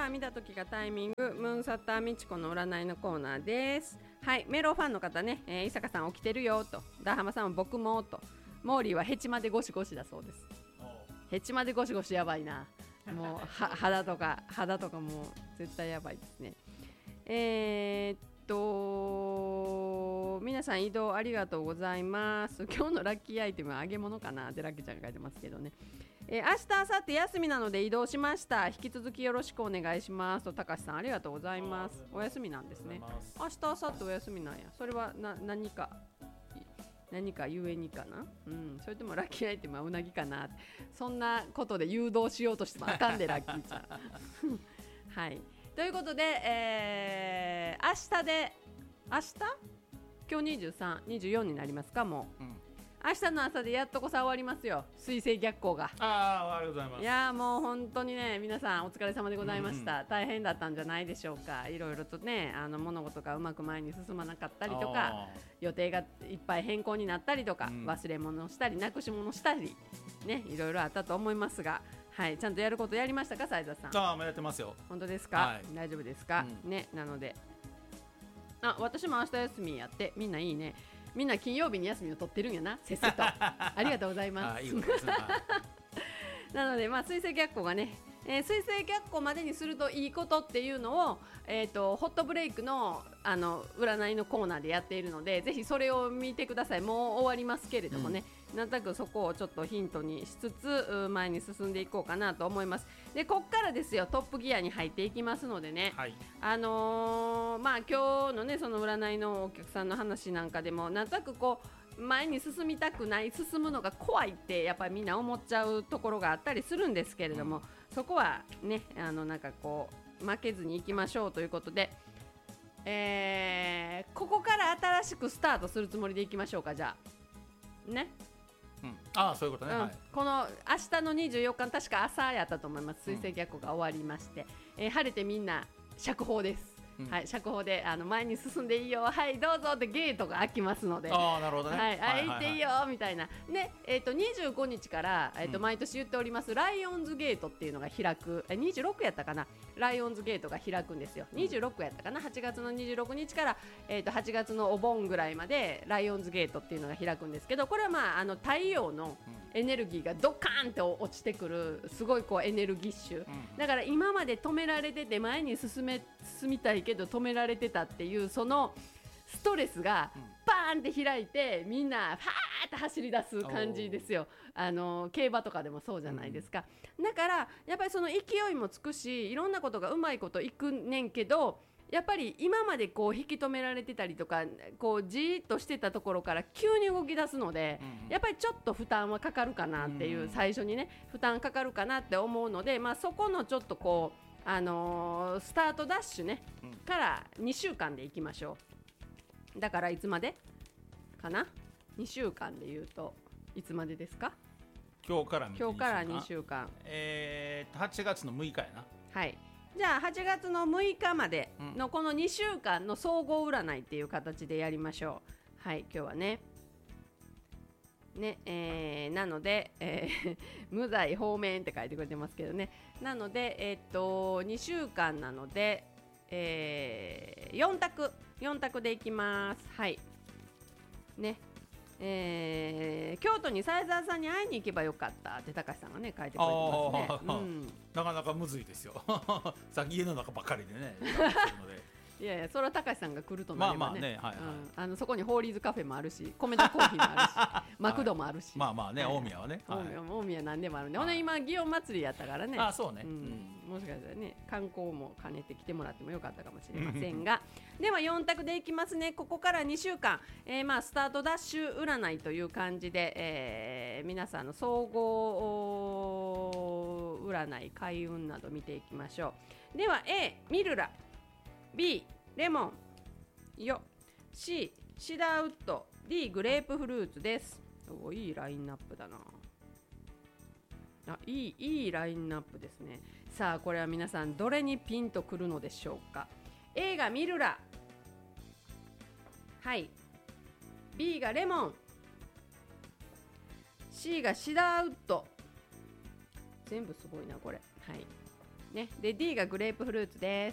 朝見た時がタイミング、ムーンサッターみちこの占いのコーナーです。はい、メロファンの方ね、伊坂さん起きてるよと、ダーハマさんも僕もと、モーリーはヘチマでゴシゴシだそうです。ヘチマでゴシゴシやばいな。もう肌とかもう絶対やばいですね。皆さん移動ありがとうございます。今日のラッキーアイテムは揚げ物かなってラッキーちゃんが書いてますけどね。明日明後日休みなので移動しました。引き続きよろしくお願いしますと、高橋さんありがとうございます。お休みなんですね。明日明後日お休みなんや。それは何かゆえにかな、それともラッキーアイテムはうなぎかな。そんなことで誘導しようとしてもあかんでラッキーちゃんはい、ということで、明日今日23、24になりますか。もう、明日の朝でやっとこさ終わりますよ、水星逆行が。 ありがとうございます。 いやもう本当にね、皆さんお疲れ様でございました。大変だったんじゃないでしょうか。いろいろとね、物事がうまく前に進まなかったりとか、予定がいっぱい変更になったりとか、忘れ物をしたりなくし物をしたりね、いろいろあったと思いますが、はい、ちゃんとやることやりましたか、斉田さん。 もうやってますよ。 本当ですか、はい、大丈夫ですか、ね。なので私も明日休みやって、みんないいね。みんな金曜日に休みを取ってるんやな、せっせとありがとうございますなので、水星逆行がね、水星逆行までにするといいことっていうのを、ホットブレイクの、占いのコーナーでやっているので、ぜひそれを見てください。もう終わりますけれどもね、なんとなくそこをちょっとヒントにしつつ前に進んでいこうかなと思います。で、こっからですよ、トップギアに入っていきますのでね、はい、今日のね、その占いのお客さんの話なんかでも、なんとなくこう前に進みたくない、進むのが怖いってやっぱりみんな思っちゃうところがあったりするんですけれども、そこはね、なんかこう負けずにいきましょうということで、ここから新しくスタートするつもりでいきましょうか。じゃあね、 そういうことね、はい、 この明日の24日、確か朝やったと思います。水星逆行が終わりまして、晴れてみんな釈放です。はい、釈放で前に進んでいいよ、はいどうぞってゲートが開きますので、 なるほどね、 はい、行っていいよみたいなね。25日から、毎年言っておりますライオンズゲートっていうのが開く、26やったかな、ライオンズゲートが開くんですよ。26やったかな、8月の26日から、8月のお盆ぐらいまでライオンズゲートっていうのが開くんですけど、これは太陽のエネルギーがドカーンと落ちてくる、すごいこうエネルギッシュ、だから今まで止められてて前に進みたいけど止められてたっていう、そのストレスがバーンって開いて、みんなファーって走り出す感じですよ。競馬とかでもそうじゃないですか。だからやっぱりその勢いもつくし、いろんなことがうまいこといくねんけど、やっぱり今までこう引き止められてたりとか、こうじーっとしてたところから急に動き出すので、やっぱりちょっと負担はかかるかなっていう、最初にね負担かかるかなって思うので、そこのちょっとこうスタートダッシュね、から2週間でいきましょう。だからいつまでかな、2週間でいうといつまでですか。 今日から 2週間、 8月の6日やな。 はい、じゃあ8月の6日までのこの2週間の総合占いっていう形でやりましょう。はい、今日はねなので、無罪放免って書いてくれてますけどね。なので、2週間なので、4択でいきます。はいね、京都に斉沢さんに会いに行けばよかったって高橋さんがね書いてくれてますね。 なかなかむずいですよさっき家の中ばっかりでねいやいや、それは高橋さんが来るとなればね、そこにホーリーズカフェもあるし、米田コーヒーもあるしマクドもあるし、 大宮はね、 大宮なんでもあるね。ほんで今祇園祭りやったからね。 そうね、 もしかしたらね観光も兼ねて来てもらってもよかったかもしれませんがでは4択でいきますね。ここから2週間、スタートダッシュ占いという感じで、皆さんの総合占い、開運など見ていきましょう。では A ミルラ、 B レモンよ、 C シダーウッド、 D グレープフルーツです。いいラインナップだな。いいラインナップですね。さあこれは皆さんどれにピンとくるのでしょうか。 A がミルラ、はい、 B がレモン、 C がシダーウッド。全部すごいなこれ。はいね、で D がグレープフルーツです。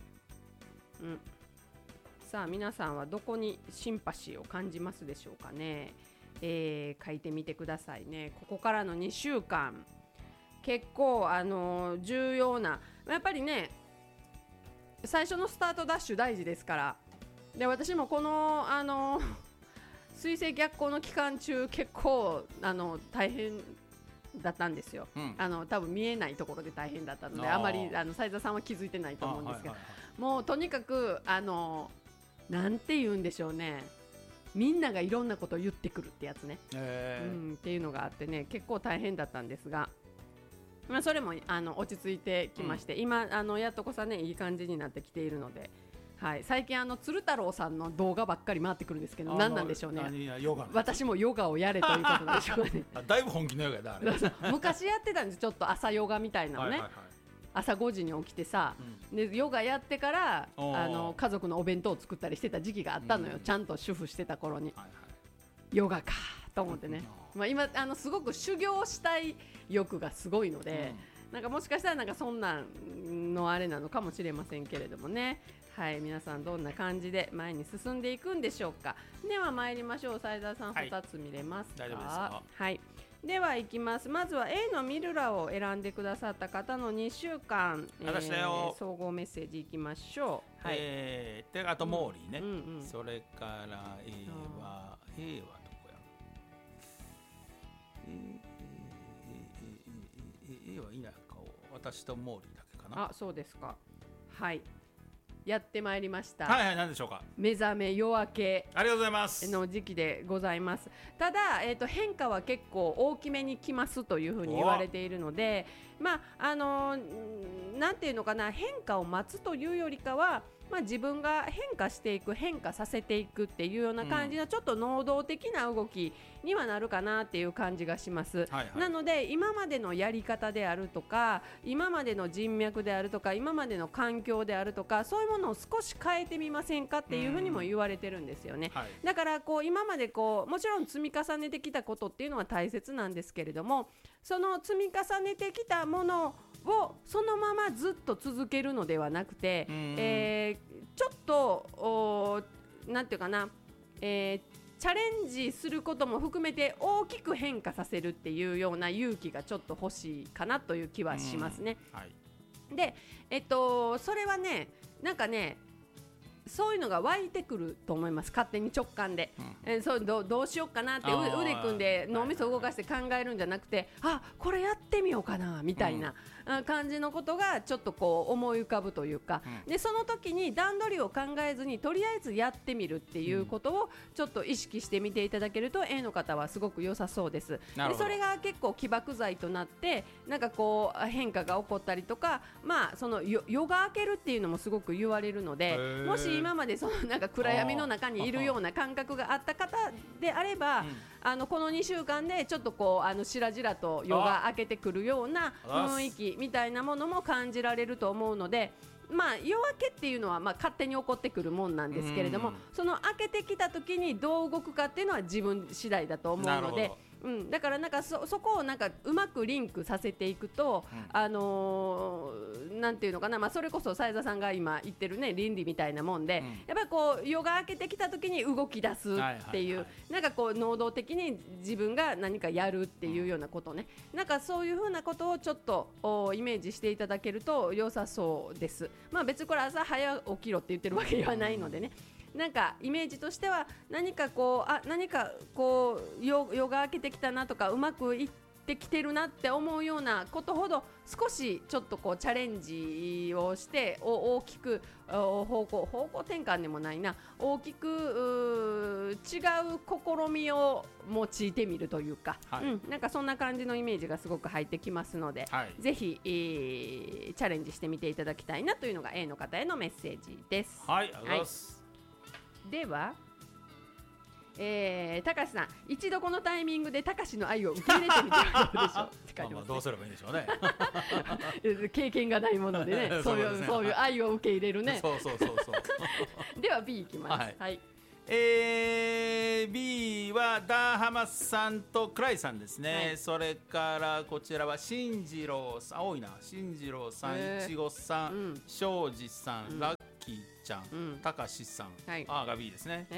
さあ皆さんはどこにシンパシーを感じますでしょうかね。書いてみてくださいね。ここからの2週間結構重要な、やっぱりね最初のスタートダッシュ大事ですから。で私もこの水星逆行の期間中結構大変だったんですよ、多分見えないところで大変だったのであまり斉田さんは気づいてないと思うんですが、もうとにかくなんて言うんでしょうね、みんながいろんなことを言ってくるってやつね、っていうのがあってね結構大変だったんですが、それも落ち着いてきまして、今やっとこさねいい感じになってきているので、はい、最近鶴太郎さんの動画ばっかり回ってくるんですけど、何なんでしょうね。私もヨガをやれということなんでしょうかねだいぶ本気のヨガだあれ昔やってたんです、ちょっと朝ヨガみたいなのね、朝5時に起きてさ、でヨガやってから家族のお弁当を作ったりしてた時期があったのよ、ちゃんと主婦してた頃に、ヨガかと思ってね、今すごく修行したい欲がすごいので、なんかもしかしたらなんかそんなんのあれなのかもしれませんけれどもね。はい、皆さんどんな感じで前に進んでいくんでしょうか。では参りましょう。斉田さん2つ見れますか。 大丈夫ですよ。 はい、ではいきます。まずは A のミルラを選んでくださった方の2週間、総合メッセージいきましょう。はい、 であとモーリーね、それから A はどこや、A はいないか、私とモーリーだけかな。 あ、そうですか。はい、やってまいりました。 はいはい、何でしょうか。 目覚め夜明けありがとうございますの時期でございます。ただ、変化は結構大きめに来ますというふうに言われているので、なんていうのかな、変化を待つというよりかは、自分が変化していく、変化させていくっていうような感じの、ちょっと能動的な動きにはなるかなっていう感じがします、なので今までのやり方であるとか、今までの人脈であるとか、今までの環境であるとか、そういうものを少し変えてみませんかっていうふうにも言われてるんですよね、だから今までもちろん積み重ねてきたことっていうのは大切なんですけれども、その積み重ねてきたものをそのままずっと続けるのではなくて、ちょっとなんていうかな、チャレンジすることも含めて大きく変化させるっていうような勇気がちょっと欲しいかなという気はしますね、で、それはね、なんかね、そういうのが湧いてくると思います、勝手に直感で、どうしようかなって腕組んで脳みそ動かして考えるんじゃなくて、これやってみようかなみたいな感じのことがちょっと思い浮かぶというか、でその時に段取りを考えずにとりあえずやってみるっていうことをちょっと意識してみていただけると A の方はすごく良さそうです。でそれが結構起爆剤となって、なんか変化が起こったりとか、その夜が明けるっていうのもすごく言われるので、もし今までなんか暗闇の中にいるような感覚があった方であれば、この2週間でちょっとしらじらと夜が明けてくるような雰囲気みたいなものも感じられると思うので、夜明けっていうのは勝手に起こってくるもんなんですけれども、その明けてきた時にどう動くかっていうのは自分次第だと思うので、だからなんかそこをなんかうまくリンクさせていくと、なんていうのかな、それこそ斉田さんが今言ってるね、倫理みたいなもんで、やっぱり夜が明けてきた時に動き出すっていう、なんか能動的に自分が何かやるっていうようなことね、なんかそういうふうなことをちょっとイメージしていただけると良さそうです。別にこれ朝早起きろって言ってるわけではないのでね、なんかイメージとしては何か夜が明けてきたなとか、うまくいってきてるなって思うようなことほど、少しちょっとチャレンジをして大きく方向転換でもないな、大きく違う試みを用いてみるというか、なんかそんな感じのイメージがすごく入ってきますので、ぜひ、チャレンジしてみていただきたいなというのが A の方へのメッセージです。 はい、ありがとうございます。 では、たかしさん、一度このタイミングでたかしの愛を受け入れてみてはどうでしょうって書いてますね。 どうすればいいんでしょうね経験がないものでねそういう愛を受け入れるねそうでは B いきます。 B はダーハマさんとクライさんですね、はい、それからこちらは進次郎さん、多いな、進次郎さん、いちごさん、庄司さん、ラッキーちゃん、たかしさん、はい、が B ですね。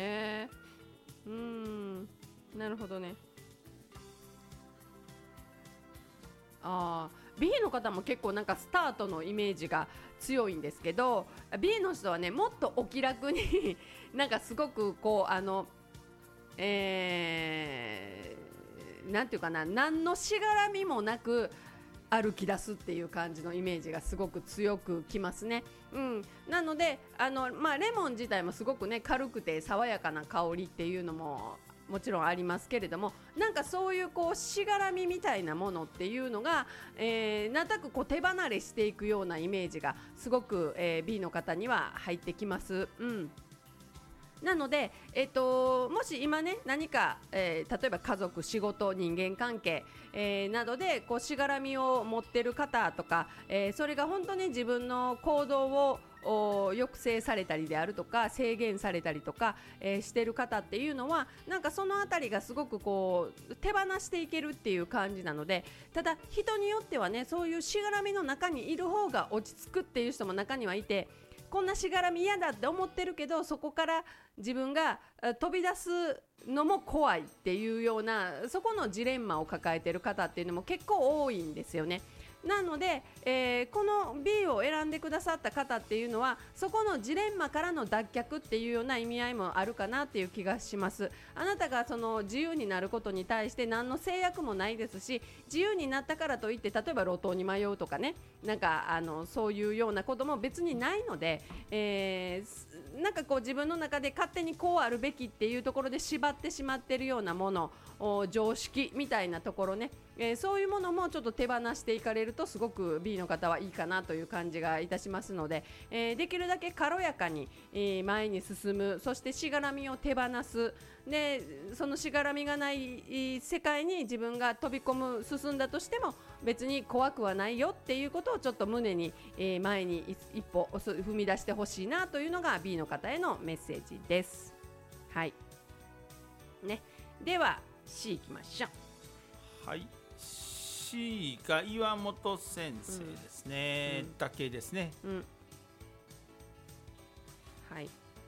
なるほどね。B の方も結構なんかスタートのイメージが強いんですけど、 B の人はねもっとお気楽になんかすごくこうなんていうかな、何のしがらみもなく歩き出すっていう感じのイメージがすごく強くきますね。なのでレモン自体もすごくね軽くて爽やかな香りっていうのももちろんありますけれども、なんかそういうこうしがらみみたいなものっていうのが、なんとなくこう手離れしていくようなイメージがすごく、B の方には入ってきます。なので、もし今ね何か、例えば家族、仕事、人間関係、などでこうしがらみを持ってる方とか、それが本当に自分の行動を抑制されたりであるとか制限されたりとか、してる方っていうのはなんかそのあたりがすごくこう手放していけるっていう感じなので、ただ人によってはねそういうしがらみの中にいる方が落ち着くっていう人も中にはいて、こんなしがらみ嫌だって思ってるけどそこから自分が飛び出すのも怖いっていうような、そこのジレンマを抱えてる方っていうのも結構多いんですよね。なので、この B を選んでくださった方っていうのはそこのジレンマからの脱却っていうような意味合いもあるかなっていう気がします。あなたがその自由になることに対して何の制約もないですし、自由になったからといって例えば路頭に迷うとかね、なんかそういうようなことも別にないので、なんかこう自分の中で勝手にこうあるべきっていうところで縛ってしまってるようなもの、常識みたいなところね、そういうものもちょっと手放していかれるとすごく B の方はいいかなという感じがいたしますので、できるだけ軽やかに、前に進む、そしてしがらみを手放す、でそのしがらみがない世界に自分が飛び込む、進んだとしても別に怖くはないよっていうことをちょっと胸に、前に一歩踏み出してほしいなというのが B の方へのメッセージです。はいね、では C いきましょう。 はい、C が岩本先生ですね、だけですね。 はい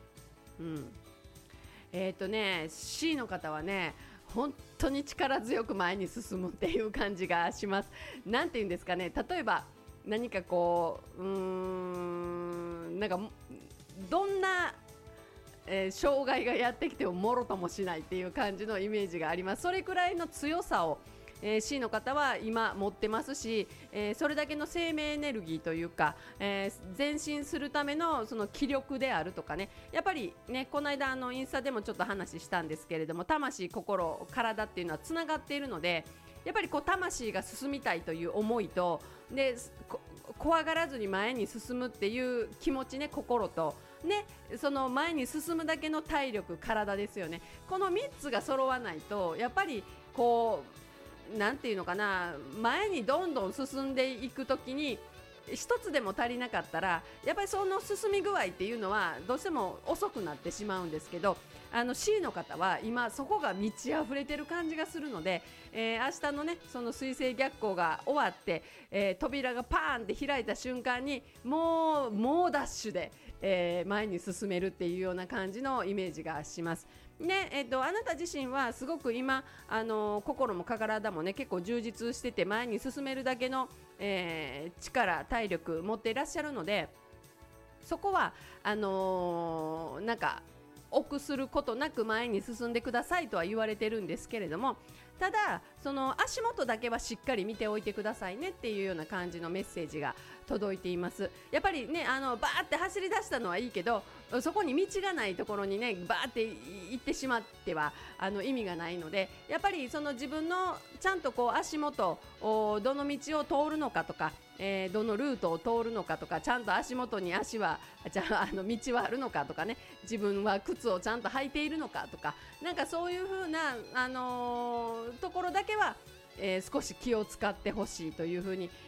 、C の方はね本当に力強く前に進むっていう感じがします。なんていうんですかね、例えば何かこうなんかどんな障害がやってきてももろともしないっていう感じのイメージがあります。それくらいの強さを、C の方は今持ってますし、それだけの生命エネルギーというか、前進するためのその気力であるとかね、やっぱりねこの間インスタでもちょっと話したんですけれども、魂、心、体っていうのはつながっているので、やっぱりこう魂が進みたいという思いとで怖がらずに前に進むっていう気持ちね、心とね、その前に進むだけの体力、体ですよね。この3つが揃わないとやっぱりこうなんていうのかな、前にどんどん進んでいくときに一つでも足りなかったらやっぱりその進み具合っていうのはどうしても遅くなってしまうんですけど、C の方は今そこが満ち溢れてる感じがするので、明日のねその水星逆行が終わって、扉がパーンって開いた瞬間にもうダッシュで、前に進めるっていうような感じのイメージがします。ね、あなた自身はすごく今心も体もね結構充実してて前に進めるだけの、力、体力持っていらっしゃるので、そこはなんか臆することなく前に進んでくださいとは言われてるんですけれども、ただその足元だけはしっかり見ておいてくださいねっていうような感じのメッセージが届いています。やっぱりねバーって走り出したのはいいけど、そこに道がないところにねバーって行ってしまっては意味がないので、やっぱりその自分のちゃんとこう足元どの道を通るのかとか、どのルートを通るのかとか、ちゃんと足元に道はあるのかとかね、自分は靴をちゃんと履いているのかとか、なんかそういう風なところだけは少し気を使ってほしいというふうに、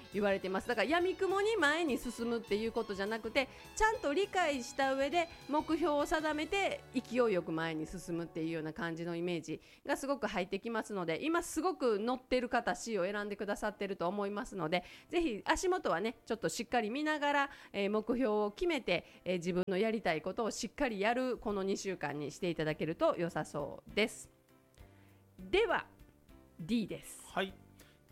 言われてます。だから闇雲に前に進むっていうことじゃなくて、ちゃんと理解した上で目標を定めて勢いよく前に進むっていうような感じのイメージがすごく入ってきますので、今すごく乗ってる方 C を選んでくださってると思いますので、ぜひ足元はねちょっとしっかり見ながら、目標を決めて、自分のやりたいことをしっかりやるこの2週間にしていただけると良さそうです。では D です。 はい、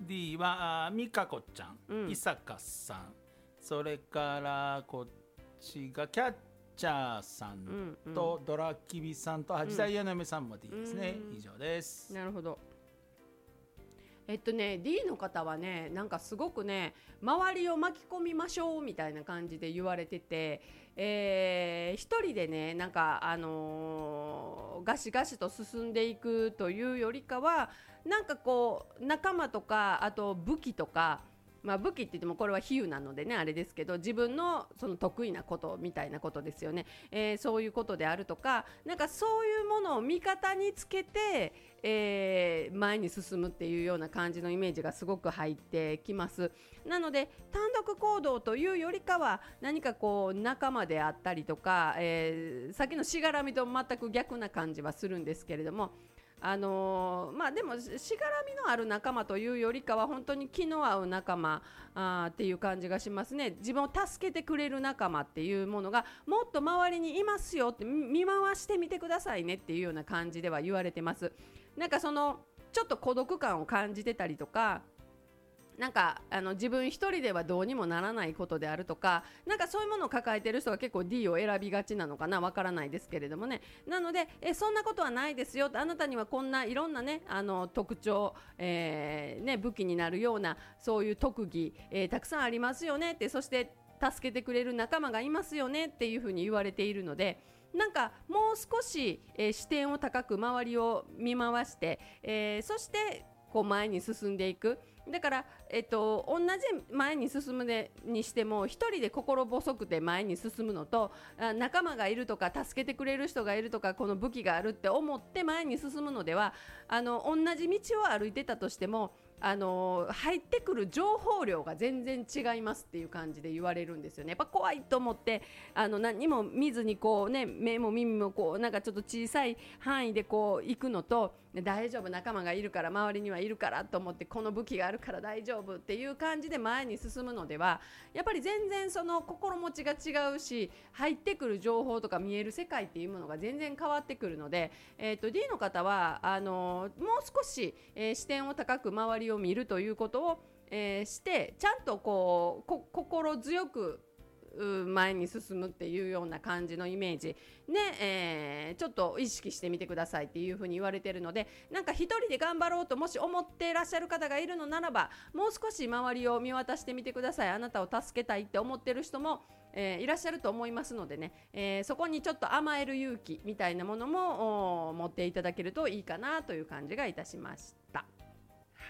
D はみかこちゃん、伊坂さん、それからこっちがキャッチャーさんと、ドラキビさんと八大屋の嫁さんも D ですね、以上です。 なるほど。D の方はね、なんかすごくね、周りを巻き込みましょうみたいな感じで言われてて、一人でね、なんかガシガシと進んでいくというよりかは、なんかこう仲間とか、あと武器とか、武器って言ってもこれは比喩なのでねあれですけど、自分のその得意なことみたいなことですよね、そういうことであるとか、なんかそういうものを味方につけて、前に進むっていうような感じのイメージがすごく入ってきます。なので単独行動というよりかは、何かこう仲間であったりとか、さっきのしがらみと全く逆な感じはするんですけれども、でもしがらみのある仲間というよりかは、本当に気の合う仲間っていう感じがしますね。自分を助けてくれる仲間っていうものがもっと周りにいますよって、見回してみてくださいねっていうような感じでは言われてます。なんかそのちょっと孤独感を感じてたりとか、なんか自分一人ではどうにもならないことであるとか、なんかそういうものを抱えている人が結構 D を選びがちなのかな、わからないですけれどもね。なのでそんなことはないですよ、あなたにはこんないろんなね特徴、武器になるようなそういう特技、たくさんありますよねって、そして助けてくれる仲間がいますよねっていうふうに言われているので、なんかもう少し、視点を高く周りを見回して、そしてこう前に進んでいく。だから、同じ前に進むにしても、一人で心細くて前に進むのと、仲間がいるとか助けてくれる人がいるとか、この武器があるって思って前に進むのでは、同じ道を歩いてたとしても入ってくる情報量が全然違いますっていう感じで言われるんですよね。やっぱ怖いと思って何も見ずにこうね、目も耳もこうなんかちょっと小さい範囲でこう行くのと、大丈夫仲間がいるから、周りにはいるからと思って、この武器があるから大丈夫っていう感じで前に進むのでは、やっぱり全然その心持ちが違うし、入ってくる情報とか見える世界っていうものが全然変わってくるので、D の方はもう少し、視点を高く周りを見るということを、して、ちゃんとこう心強く前に進むっていうような感じのイメージで、ちょっと意識してみてくださいっていうふうに言われているので、なんか一人で頑張ろうともし思っていらっしゃる方がいるのならば、もう少し周りを見渡してみてください。あなたを助けたいって思っている人も、いらっしゃると思いますのでね、そこにちょっと甘える勇気みたいなものも持っていただけるといいかなという感じがいたしました。はい、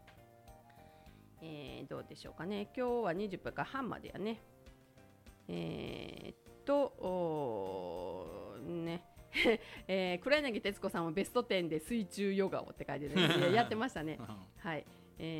どうでしょうかね。今日は20分から半までやね。黒柳徹子さんもベスト10で水中ヨガをって書いてる、やってましたね。はい、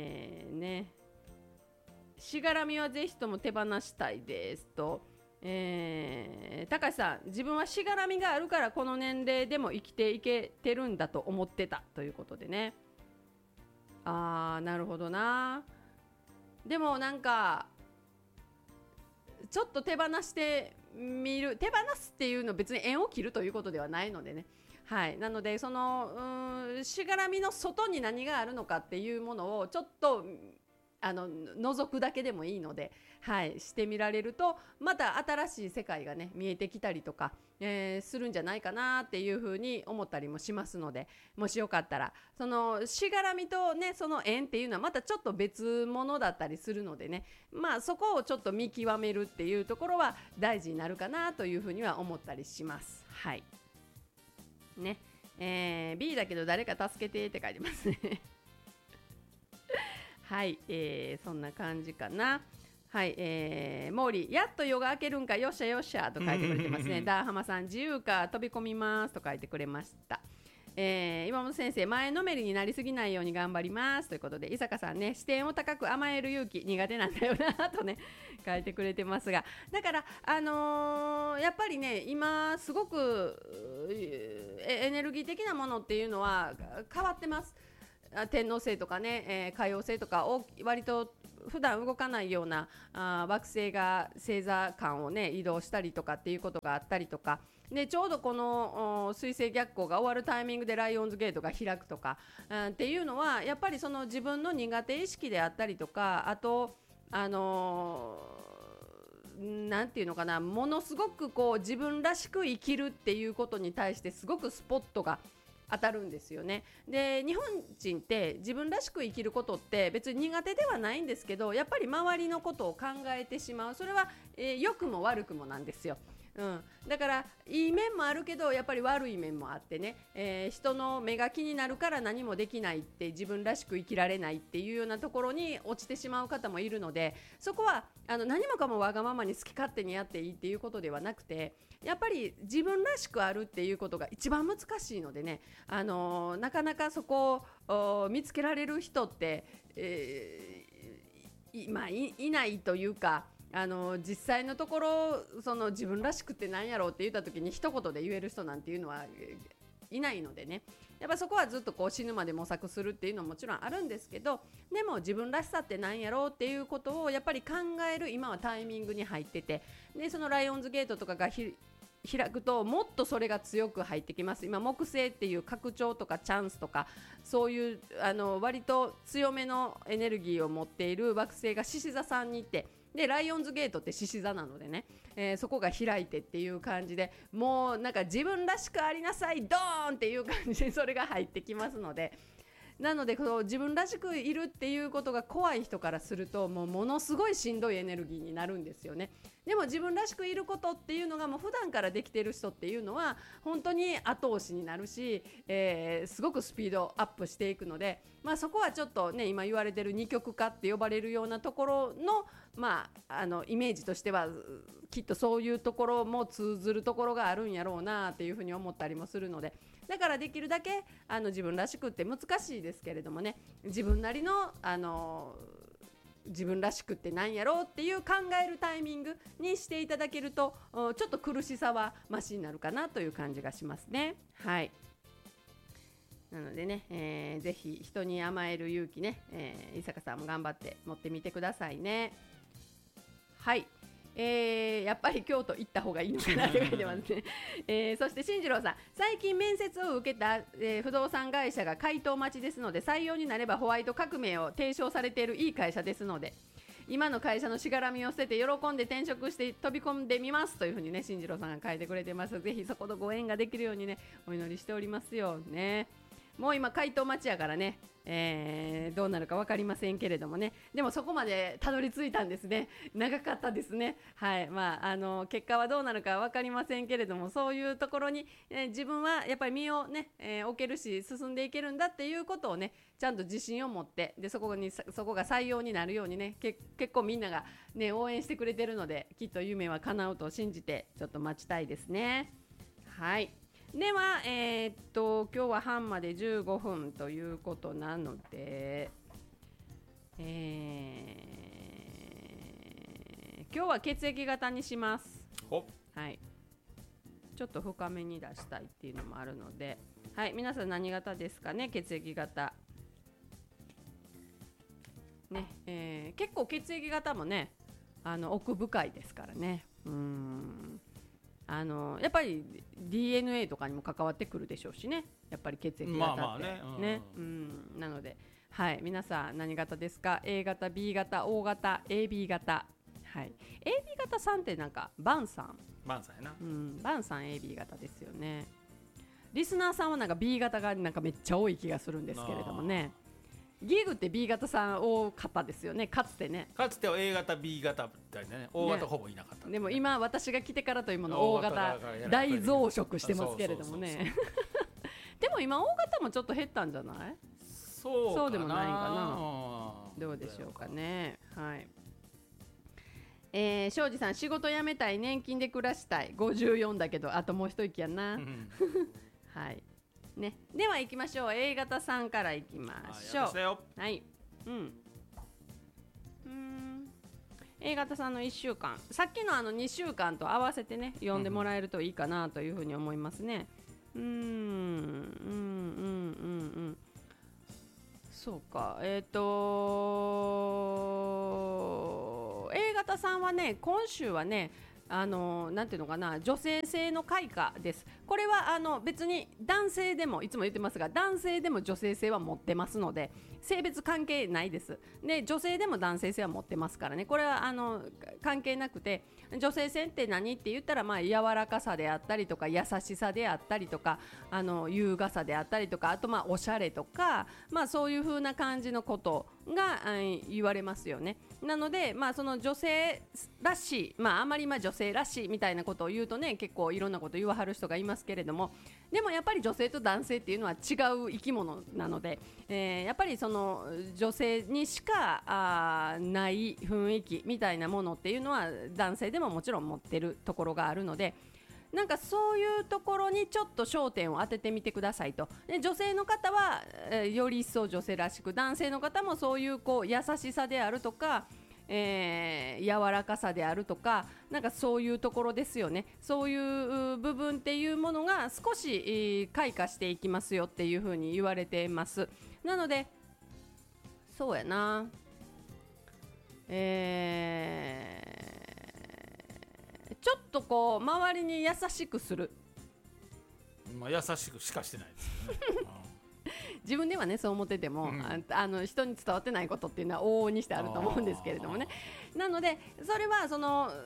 しがらみはぜひとも手放したいですと、高橋さん、自分はしがらみがあるからこの年齢でも生きていけてるんだと思ってたということでね。なるほどな。でもなんかちょっと手放してみる、手放すっていうのは別に縁を切るということではないのでね。はい、なのでそのしがらみの外に何があるのかっていうものをちょっと覗くだけでもいいので、はい、してみられるとまた新しい世界がね見えてきたりとか、するんじゃないかなっていうふうに思ったりもしますので、もしよかったらそのしがらみとねその縁っていうのはまたちょっと別物だったりするのでね、そこをちょっと見極めるっていうところは大事になるかなというふうには思ったりします。はいね、B だけど誰か助けてって書いてますねはい、そんな感じかな。はい、モーリー、やっと夜が明けるんか、よっしゃよっしゃと書いてくれてますね。ダーハマさん、自由か飛び込みますと書いてくれました。 今本先生、前のめりになりすぎないように頑張りますということで、伊坂さんね、視点を高く甘える勇気苦手なんだよなとね書いてくれてますが、だからやっぱりね、今すごくエネルギー的なものっていうのは変わってます。天王星とかね、海王星とか割と普段動かないような惑星が星座間をね移動したりとかっていうことがあったりとかで、ちょうどこの水星逆行が終わるタイミングでライオンズゲートが開くとか、っていうのはやっぱりその自分の苦手意識であったりとか、あとなんていうのかな、ものすごくこう自分らしく生きるっていうことに対してすごくスポットが当たるんですよね。で、日本人って自分らしく生きることって別に苦手ではないんですけど、やっぱり周りのことを考えてしまう。それは、良くも悪くもなんですよ。だからいい面もあるけどやっぱり悪い面もあってね、人の目が気になるから何もできないって、自分らしく生きられないっていうようなところに落ちてしまう方もいるので、そこは何もかもわがままに好き勝手にやっていいっていうことではなくて、やっぱり自分らしくあるっていうことが一番難しいのでね、なかなかそこを見つけられる人って、いないというか、実際のところその自分らしくって何やろうって言った時に一言で言える人なんていうのはいないのでね、やっぱそこはずっとこう死ぬまで模索するっていうのももちろんあるんですけど、でも自分らしさって何やろうっていうことをやっぱり考える今はタイミングに入ってて、でそのライオンズゲートとかが開くともっとそれが強く入ってきます。今木星っていう拡張とかチャンスとかそういう割と強めのエネルギーを持っている惑星が獅子座さんにいて、でライオンズゲートって獅子座なのでね、そこが開いてっていう感じで、もうなんか自分らしくありなさいドーンっていう感じでそれが入ってきますので、なのでこの自分らしくいるっていうことが怖い人からするともうものすごいしんどいエネルギーになるんですよね。でも自分らしくいることっていうのがもう普段からできている人っていうのは本当に後押しになるし、すごくスピードアップしていくので、そこはちょっとね今言われてる二極化って呼ばれるようなところの、イメージとしてはきっとそういうところも通ずるところがあるんやろうなっていうふうに思ったりもするので、だからできるだけ自分らしくって難しいですけれどもね、自分なりの自分らしくって何やろうっていう考えるタイミングにしていただけるとちょっと苦しさはマシになるかなという感じがしますね。はい、なのでね、ぜひ人に甘える勇気ね、伊坂さんも頑張って持ってみてくださいね。はい、やっぱり京都行った方がいいのかなって書いてますね、そして進次郎さん、最近面接を受けた、不動産会社が回答待ちですので、採用になればホワイト革命を提唱されているいい会社ですので、今の会社のしがらみを捨てて喜んで転職して飛び込んでみますというふうにね進次郎さんが書いてくれてます。ぜひそことご縁ができるようにねお祈りしておりますよね。もう今回答待ちやからね、どうなるか分かりませんけれどもね、でもそこまでたどり着いたんですね。長かったですね。はい、結果はどうなるか分かりませんけれども、そういうところに、自分はやっぱり身をね、置けるし進んでいけるんだっていうことをねちゃんと自信を持って、でそこが採用になるようにね結構みんながね応援してくれてるので、きっと夢は叶うと信じてちょっと待ちたいですね。はい、では、今日は半まで15分ということなので、今日は血液型にします。はい、ちょっと深めに出したいっていうのもあるので、はい、皆さん何型ですかね。血液型ね、結構血液型もね奥深いですからね。やっぱり DNA とかにも関わってくるでしょうしね、やっぱり血液型ってね、なので、はい、皆さん何型ですか。 A 型 B 型 O 型 AB 型、はい、AB 型さんってなんかバンさんやな、 バンさん AB 型ですよね。リスナーさんはなんか B 型がなんかめっちゃ多い気がするんですけれどもね。ギグって B 型さん多かったですよね、かつてね。 かつては A 型 B 型みたいなね、O 型ほぼいなかった、 でも今私が来てからというもの O 型大増殖してますけれどもね。でも今 O 型もちょっと減ったんじゃない？そうでもないかな。どうでしょうかね。はい、庄司さん、仕事辞めたい、年金で暮らしたい、54だけどあともう一息やな。はい、 ね、では行きましょう。A 型さんから行きましょう。はい、A 型さんの1週間、さっきの2週間と合わせてね読んでもらえるといいかなというふうに思いますね。そうか。A 型さんはね、今週はね、なんていうのかな、女性性の開花です。これは別に男性でも、いつも言ってますが、男性でも女性性は持ってますので、性別関係ないです。で、女性でも男性性は持ってますからね。これは関係なくて、女性性って何って言ったら、柔らかさであったりとか、優しさであったりとか、優雅さであったりとか、あとおしゃれとか、そういう風な感じのことが言われますよね。なので、その女性らしい、あまり女性らしいみたいなことを言うとね、結構いろんなこと言わはる人がいますけれども、でもやっぱり女性と男性っていうのは違う生き物なので、やっぱりその女性にしかない雰囲気みたいなものっていうのは男性でももちろん持ってるところがあるので、なんかそういうところにちょっと焦点を当ててみてくださいと。で、女性の方は、より一層女性らしく、男性の方もそういう優しさであるとか、柔らかさであるとか、なんかそういうところですよね。そういう部分っていうものが少し、開花していきますよっていうふうに言われてます。なのでそうやな、ちょっと周りに優しくする。 優しくしかしてないですよね。 自分ではねそう思ってても、人に伝わってないことっていうのは往々にしてあると思うんですけれどもね。なのでそれは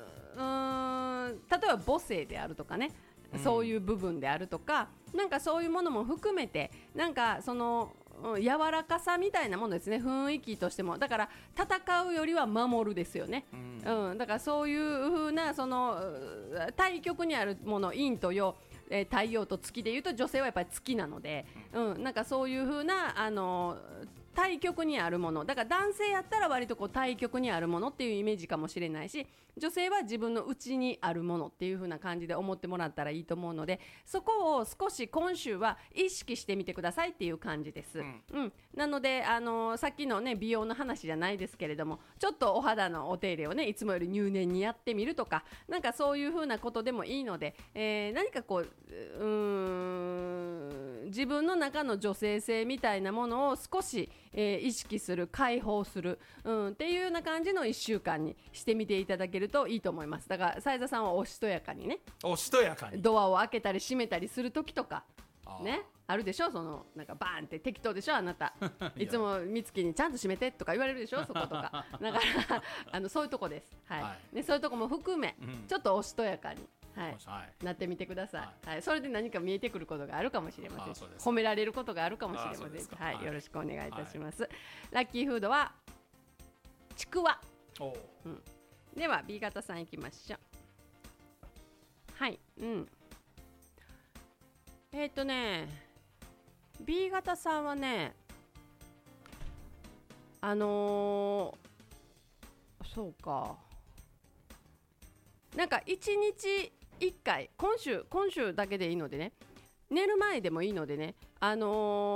例えば母性であるとかね、そういう部分であるとか、なんかそういうものも含めて、なんか柔らかさみたいなものですね、雰囲気としても。だから戦うよりは守るですよね。だからそういう風な対極にあるもの、陰と陽、太陽と月でいうと女性はやっぱり月なので、なんかそういう風な対極にあるものだから、男性やったら割と対極にあるものっていうイメージかもしれないし、女性は自分の内にあるものっていう風な感じで思ってもらったらいいと思うので、そこを少し今週は意識してみてくださいっていう感じです。なのでさっきのね美容の話じゃないですけれども、ちょっとお肌のお手入れをねいつもより入念にやってみるとか、なんかそういう風なことでもいいので、何か自分の中の女性性みたいなものを少し、意識する、解放する、っていうような感じの1週間にしてみていただけるといいと思います。だから斉田さんはおしとやかにね、 おしとやかにドアを開けたり閉めたりする時とかね、あるでしょ。なんかバーンって適当でしょあなた。いつも美月にちゃんと閉めてとか言われるでしょ、そことか。だからそういうとこです。でそういうとこも含め、ちょっとおしとやかに、なってみてください。それで何か見えてくることがあるかもしれません。褒められることがあるかもしれません。よろしくお願いいたします。ラッキーフードはちくわ。では B 型さんいきましょう。B 型さんはね、そうか、なんか1日1回、今週だけでいいのでね、寝る前でもいいのでね、今日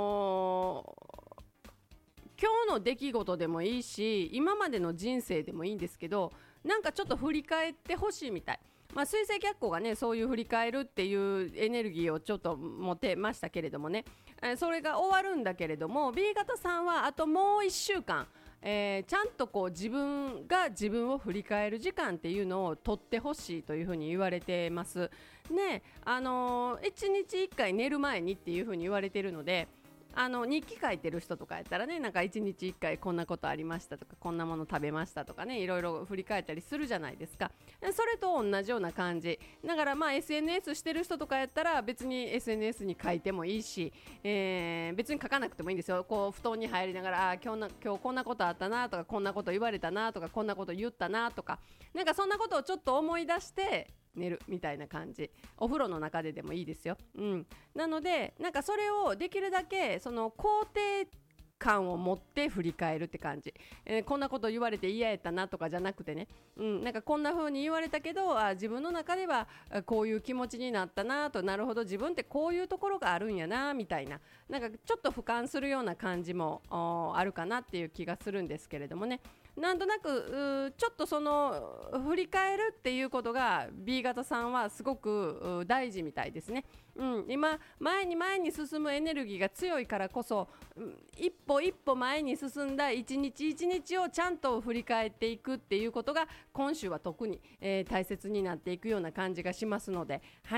の出来事でもいいし、今までの人生でもいいんですけど、なんかちょっと振り返ってほしいみたい。水星逆行がねそういう振り返るっていうエネルギーをちょっと持てましたけれどもね、それが終わるんだけれども、 B 型さんはあともう1週間、ちゃんと自分が自分を振り返る時間っていうのを取ってほしいというふうに言われてますね。1日1回寝る前にっていうふうに言われているので、日記書いてる人とかやったらね、なんか1日1回こんなことありましたとか、こんなもの食べましたとかね、いろいろ振り返ったりするじゃないですか。それと同じような感じだから、SNS してる人とかやったら別に SNS に書いてもいいし、別に書かなくてもいいんですよ。布団に入りながら、今日こんなことあったなとか、こんなこと言われたなとか、こんなこと言ったなとか、なんかそんなことをちょっと思い出して寝るみたいな感じ。お風呂の中ででもいいですよ。なのでなんかそれをできるだけ肯定感を持って振り返るって感じ、こんなこと言われて嫌やったなとかじゃなくてね、なんかこんな風に言われたけど自分の中ではこういう気持ちになったなと、なるほど自分ってこういうところがあるんやなみたいな、なんかちょっと俯瞰するような感じもあるかなっていう気がするんですけれどもね。なんとなくちょっとその振り返るっていうことが B 型さんはすごく大事みたいですね。今前に進むエネルギーが強いからこそ、一歩一歩前に進んだ一日一日をちゃんと振り返っていくっていうことが今週は特に、大切になっていくような感じがしますので、はい。